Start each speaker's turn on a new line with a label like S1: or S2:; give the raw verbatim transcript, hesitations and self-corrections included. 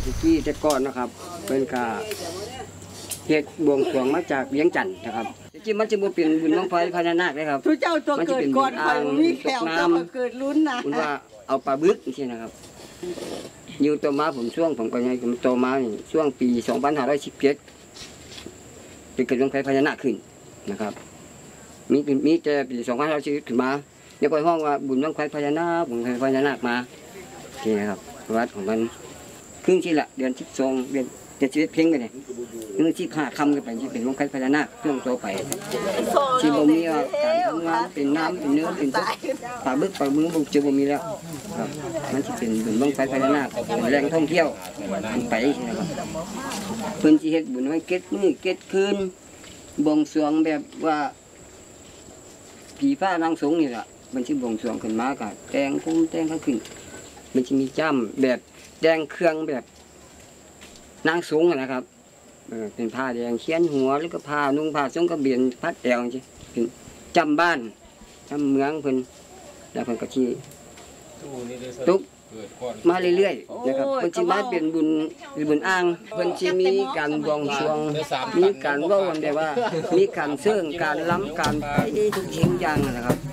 S1: ตะกี้แต่ก่อนนะครับเป็นกาเฮ็ดบวงสรวงมาจากเวียงจันทร์นะครับตะกี้มันจะบ่เป็นบุญบั้งไฟพญานาคเลยครับ
S2: ทุกเจ้าตัวเกิดก่อนคอยมีแขวเจ้าเกิดลุ้นนะ
S1: คุณว่าเอาปลาบึกนี่นะครับอยู่ตัวมาผมช่วงผมก็ยังผมโตมาช่วงปีสองพันห้าร้อยสิบเจ็ดเป็นเกิดบั้งไฟพญานาคขึ้นนะครับมีมีแต่ปีสองพันห้าร้อยสิบขึ้นมาเดี๋ยวก็ห้องว่าบุญบั้งไฟพญานาคบุญบั้งไฟพญานาคมานี่นะครับวัดของมันครึ่งที่ละเดือนที่สองเดือนเดือนชีวิตเพ่งกันเนี่ยเรื่องที่ขาคำกันไปที่เป็นบั้งไฟพญานาคเครื่องโตไปที่บ่มีการทำงานเป็นน้ำเป็นเนื้อเป็นต้นปลาบึกปลามือบุกจะบ่มีแล้วครับมันจะเป็นบุญบั้งไฟพญานาคเป็นแหล่งท่องเที่ยวไปนะครับเพิ่นสิเฮ็ดบุญไว้เก็ดมื้อเก็ดคืนบวงสรวงแบบว่าผีฟ้านางสงนี่แหละมันสิบวงสรวงขึ้นมาก็แต่งคุ้มแต่งข้างขึ้นมันจะมีจ้ำแบบแดงเครื่องแบบนางสงนะครับเออเป็นผ้าแดงเขียนหัวแล้วก็ผ้านุ่งผ้าทรงกระเบียนพัดแดงจิเป็นจำบ้านจำเมืองเพิ่นแล้วเพิ่นก็ที่ตุกมาเรื่อยๆนะครับเพิ่นสิมาเป็นบุญบุญอ้างเพิ่นสิมีการบวงสรวงมีการเว้ากันได้ว่ามีการเชิงการล้ำการไปทุกสิ่งอย่างนะครับ